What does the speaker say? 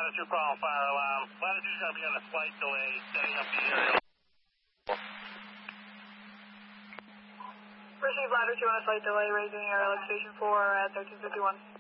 Latitude call fire alarm. Latitude's going to be on a slight delay, setting up the aerial. Received Latitude on a slight delay, raising aerial at station 4 at 1351.